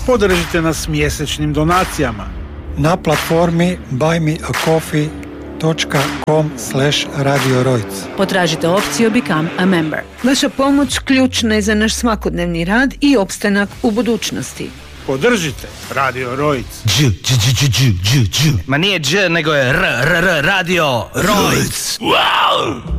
Podržite nas mjesečnim donacijama na platformi buymeacoffee.com/Radio Rojc. Potražite opciju Become a Member. Vaša pomoć ključna je za naš svakodnevni rad i opstanak u budućnosti. Podržite Radio Rojc. Ma nije dž, nego je radio Rojc. Wow!